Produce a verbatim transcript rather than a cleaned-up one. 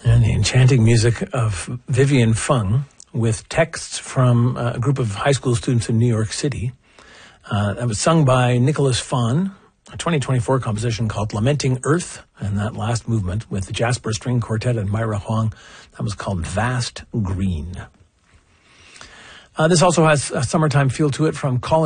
And the enchanting music of Vivian Fung with texts from uh, a group of high school students in New York City. Uh, that was sung by Nicholas Fawn, a twenty twenty-four composition called Lamenting Earth, and that last movement with the Jasper String Quartet and Myra Huang, that was called Vast Green. Uh, this also has a summertime feel to it from Colin